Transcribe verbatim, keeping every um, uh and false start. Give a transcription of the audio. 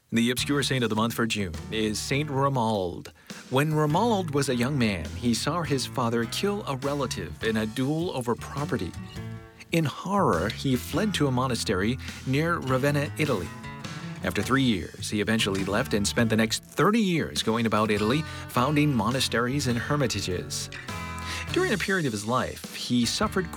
The obscure saint of the month for June is Saint Romuald. When Romuald was a young man, he saw his father kill a relative in a duel over property. In horror, he fled to a monastery near Ravenna, Italy. After three years, he eventually left and spent the next thirty years going about Italy, founding monasteries and hermitages. During a period of his life, he suffered